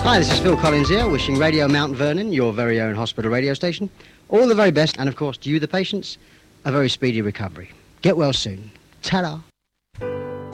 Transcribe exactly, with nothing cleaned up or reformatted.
Hi, this is Phil Collins here, wishing Radio Mount Vernon, your very own hospital radio station, all the very best, and of course to you, the patients, a very speedy recovery. Get well soon. Ta-da.